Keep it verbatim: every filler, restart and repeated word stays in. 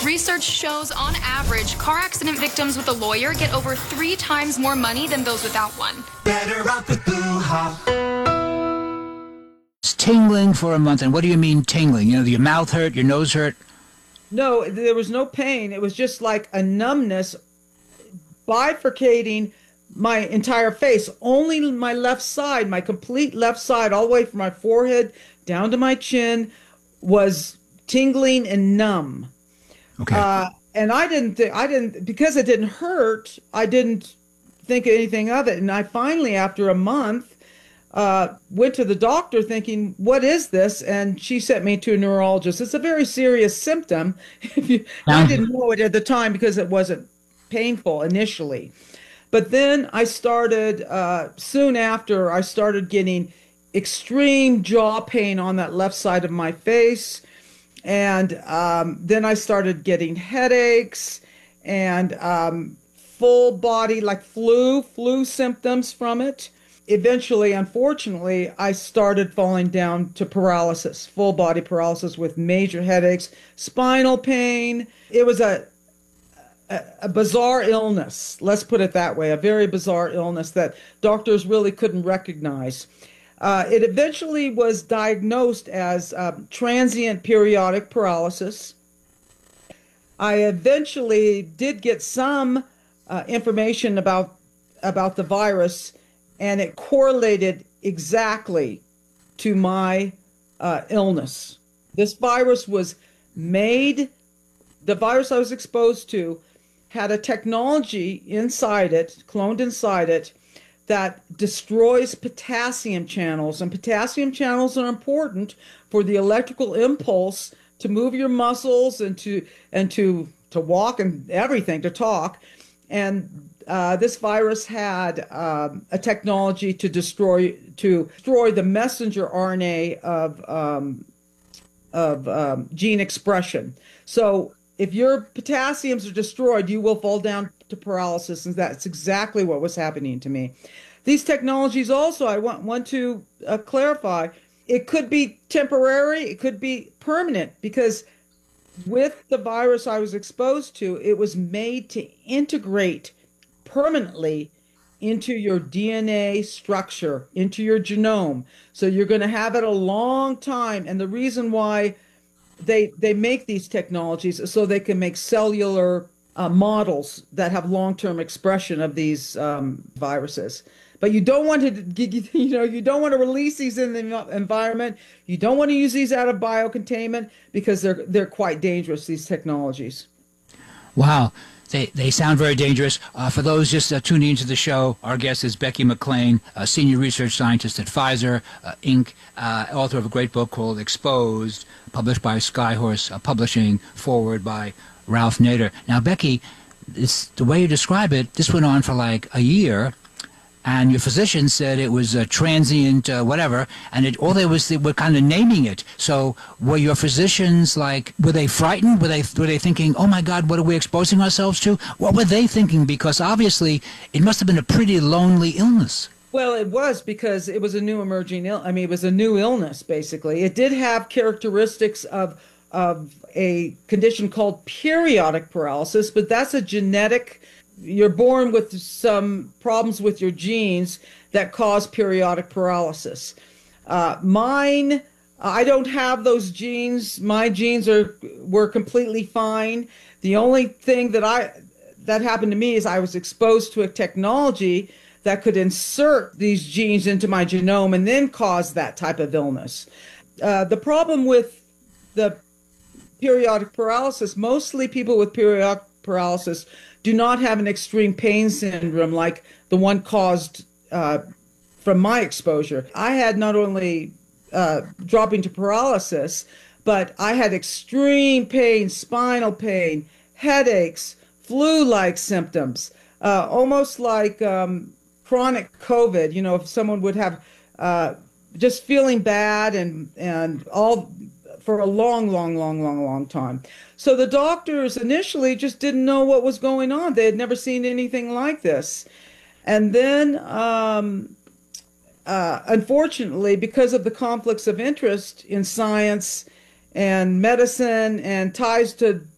Research shows, on average, car accident victims with a lawyer get over three times more money than those without one. Better off with Boo-ha. It's tingling for a month. And what do you mean tingling? You know, your mouth hurt, your nose hurt? No, there was no pain. It was just like a numbness bifurcating my entire face. Only my left side, my complete left side, all the way from my forehead down to my chin, was tingling and numb. Okay. Uh, and I didn't, th- I didn't, because it didn't hurt, I didn't think anything of it. And I finally, after a month, uh, went to the doctor thinking, what is this? And she sent me to a neurologist. It's a very serious symptom. If you, I didn't know it at the time because it wasn't painful initially. But then I started, uh, soon after, I started getting extreme jaw pain on that left side of my face. And um, then I started getting headaches and um, full body, like flu, flu symptoms from it. Eventually, unfortunately, I started falling down to paralysis, full body paralysis with major headaches, spinal pain. It was a, a, a bizarre illness, let's put it that way, a very bizarre illness that doctors really couldn't recognize. Uh, it eventually was diagnosed as uh, transient periodic paralysis. I eventually did get some uh, information about about the virus, and it correlated exactly to my uh, illness. This virus was made, the virus I was exposed to had a technology inside it, cloned inside it, that destroys potassium channels. And potassium channels are important for the electrical impulse to move your muscles and to and to to walk and everything, to talk. And uh, this virus had um, a technology to destroy to destroy the messenger R N A of um, of um, gene expression. So if your potassiums are destroyed, you will fall down to paralysis, and that's exactly what was happening to me. These technologies also, I want, want to uh, clarify, it could be temporary, it could be permanent, because with the virus I was exposed to, it was made to integrate permanently into your D N A structure, into your genome. So you're going to have it a long time. And the reason why they they make these technologies is so they can make cellular uh, models that have long-term expression of these um, viruses. But you don't want to, you know, you don't want to release these in the environment. You don't want to use these out of biocontainment because they're they're quite dangerous, these technologies. Wow. They, they sound very dangerous. Uh, for those just uh, tuning into the show, our guest is Becky McLean, a senior research scientist at Pfizer, uh, Incorporated, uh, author of a great book called Exposed, published by Skyhorse uh, Publishing, forward by Ralph Nader. Now, Becky, this, the way you describe it, this went on for like a year, and your physician said it was a transient uh, whatever, and it, all they was they were kind of naming it. So were your physicians like, were they frightened? Were they were they thinking, oh my God, what are we exposing ourselves to? What were they thinking? Because obviously it must have been a pretty lonely illness. Well, it was, because it was a new emerging ill. I mean, it was a new illness, basically. It did have characteristics of of a condition called periodic paralysis, but that's a genetic. You're born with some problems with your genes that cause periodic paralysis. Uh, mine, I don't have those genes. My genes are were completely fine. The only thing that I that happened to me is I was exposed to a technology that could insert these genes into my genome and then cause that type of illness. Uh, the problem with the periodic paralysis, mostly people with periodic paralysis do not have an extreme pain syndrome like the one caused uh, from my exposure. I had not only uh, dropping to paralysis, but I had extreme pain, spinal pain, headaches, flu-like symptoms, uh, almost like um, chronic COVID. You know, if someone would have uh, just feeling bad and and all for a long, long, long, long, long time. So the doctors initially just didn't know what was going on. They had never seen anything like this. And then, um, uh, unfortunately, because of the conflicts of interest in science and medicine and ties to